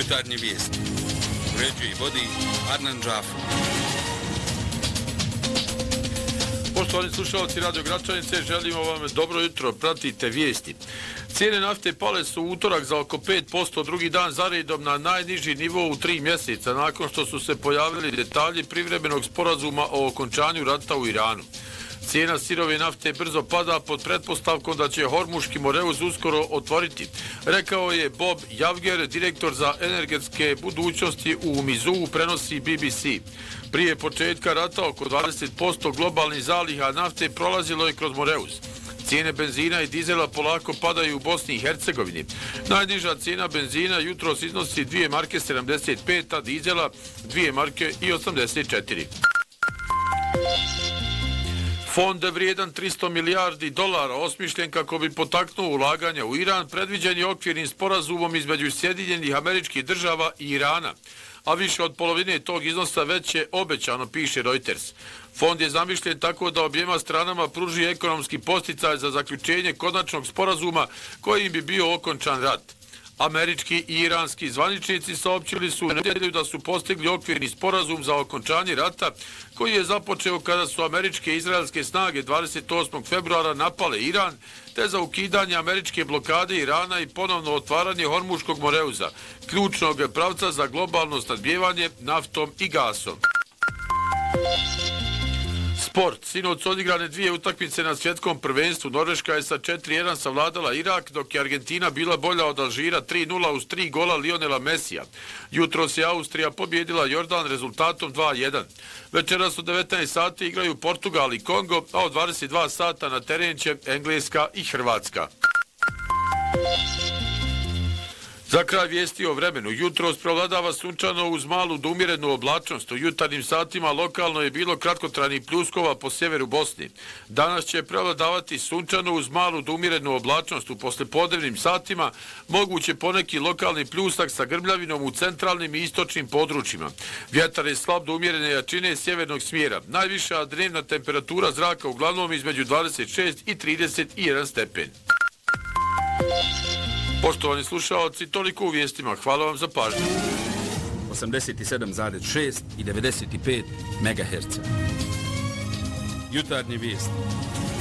Jutarnje vijesti. Uređuje i vodi Adnan Džafo. Poštovani slušalci Radio Gračanice, želimo vam dobro jutro, pratite vijesti. Cijene nafte pale su u utorak za oko 5%, drugi dan zaredom na najniži nivo u 3 mjeseca, nakon što su se pojavili detalji privremenog sporazuma o okončanju rata u Iranu. Cijena sirove nafte brzo pada pod pretpostavkom da će Hormuški moreuz uskoro otvoriti, rekao je Bob Javger, direktor za energetske budućnosti u Mizuu, prenosi BBC. Prije početka rata oko 20% globalnih zaliha nafte prolazilo je kroz moreuz. Cijene benzina i dizela polako padaju u Bosni i Hercegovini. Najniža cijena benzina jutros iznosi 2 marke 75, a dizela 2 marke i 84. Fond vrijedan $300 milijardi osmišljen kako bi potaknuo ulaganja u Iran, predviđen je okvirnim sporazumom između Sjedinjenih Američkih Država i Irana, a više od polovine tog iznosa već je obećano, piše Reuters. Fond je zamišljen tako da objema stranama pruži ekonomski podsticaj za zaključenje konačnog sporazuma kojim bi bio okončan rat. Američki i iranski zvaničnici saopćili su u nedjelju da su postigli okvirni sporazum za okončanje rata koji je započeo kada su američke i izraelske snage 28. februara napale Iran, te za ukidanje američke blokade Irana i ponovno otvaranje Hormuškog moreuza, ključnog pravca za globalno snabdijevanje naftom i gasom. Sport. Sinoć odigrane 2 utakmice na svjetskom prvenstvu. Norveška je sa 4-1 savladala Irak, dok je Argentina bila bolja od Alžira 3-0 uz 3 gola Lionela Messija. Jutros je Austrija pobjedila Jordan rezultatom 2-1. Večeras u 19 sati igraju Portugal i Kongo, a od 22 sata na teren će Engleska i Hrvatska. Za kraj vijesti o vremenu. Jutros prevladava sunčano uz malu do umjerenu oblačnost. U jutarnjim satima lokalno je bilo kratkotrajnih pljuskova po sjeveru Bosni. Danas će prevladavati sunčano uz malu do umjerenu oblačnost. U poslijepodnevnim satima moguće poneki lokalni pljusak sa grmljavinom u centralnim i istočnim područjima. Vjetar je slab do umjerene jačine sjevernog smjera. Najviša dnevna temperatura zraka uglavnom između 26 i 31 stepen. Poštovani slušalci, toliko u vijestima. Hvala vam za pažnju. 87,6 i 95 MHz. Jutarnje vijesti.